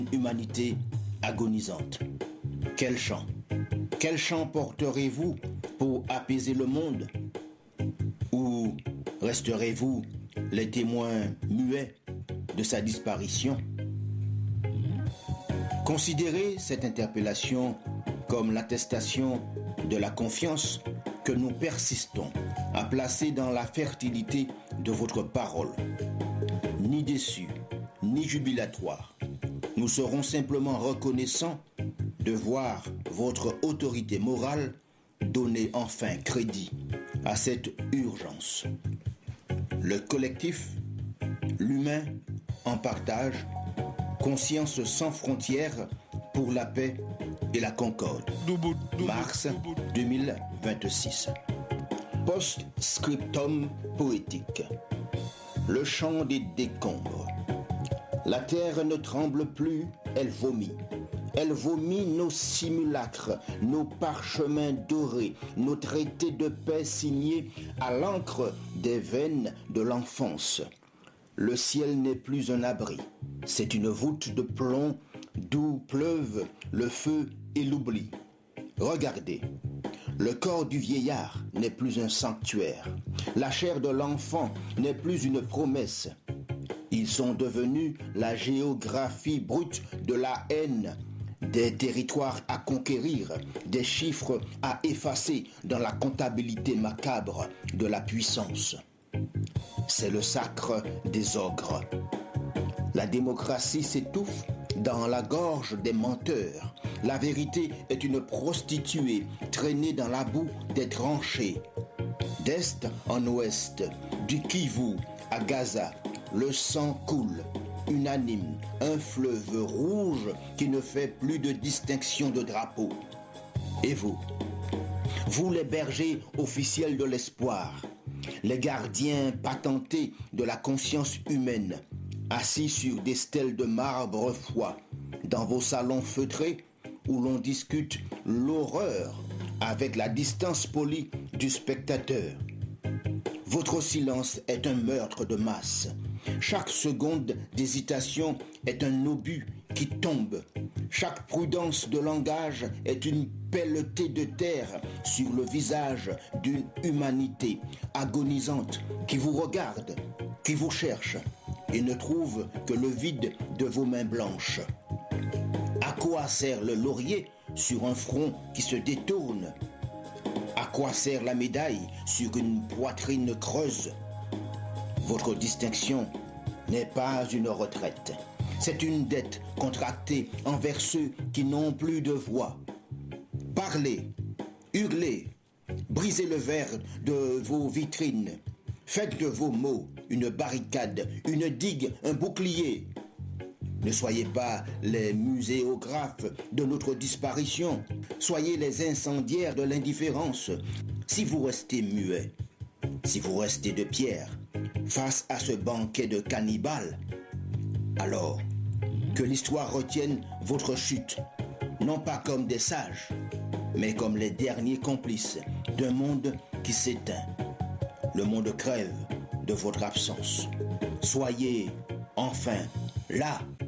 humanité agonisante. Quel chant? Quel chant porterez-vous pour apaiser le monde? Ou resterez-vous les témoins muets de sa disparition? Considérez cette interpellation comme l'attestation de la confiance que nous persistons à placer dans la fertilité de votre parole. Ni déçus, ni jubilatoires, nous serons simplement reconnaissants de voir votre autorité morale donner enfin crédit à cette urgence. Le collectif, l'humain en partage, conscience sans frontières pour la paix et la concorde. Mars 2026. Post-scriptum poétique. Le chant des décombres. La terre ne tremble plus, elle vomit. Elle vomit nos simulacres, nos parchemins dorés, nos traités de paix signés à l'encre des veines de l'enfance. Le ciel n'est plus un abri, c'est une voûte de plomb d'où pleuvent le feu et l'oubli. Regardez, le corps du vieillard n'est plus un sanctuaire, la chair de l'enfant n'est plus une promesse. Ils sont devenus la géographie brute de la haine, des territoires à conquérir, des chiffres à effacer dans la comptabilité macabre de la puissance. C'est le sacre des ogres. La démocratie s'étouffe dans la gorge des menteurs. La vérité est une prostituée traînée dans la boue des tranchées. D'est en ouest, du Kivu à Gaza, le sang coule, unanime, un fleuve rouge qui ne fait plus de distinction de drapeau. Et vous les bergers officiels de l'espoir, les gardiens patentés de la conscience humaine, assis sur des stèles de marbre froid, dans vos salons feutrés où l'on discute l'horreur avec la distance polie du spectateur. Votre silence est un meurtre de masse. Chaque seconde d'hésitation est un obus qui tombe. Chaque prudence de langage est une pelletée de terre sur le visage d'une humanité agonisante qui vous regarde, qui vous cherche et ne trouve que le vide de vos mains blanches. À quoi sert le laurier sur un front qui se détourne? À quoi sert la médaille sur une poitrine creuse? Votre distinction n'est pas une retraite. C'est une dette contractée envers ceux qui n'ont plus de voix. Parlez, hurlez, brisez le verre de vos vitrines. Faites de vos mots une barricade, une digue, un bouclier. Ne soyez pas les muséographes de notre disparition. Soyez les incendiaires de l'indifférence. Si vous restez muets, si vous restez de pierre, face à ce banquet de cannibales, alors que l'histoire retienne votre chute, non pas comme des sages, mais comme les derniers complices d'un monde qui s'éteint. Le monde crève de votre absence. Soyez enfin là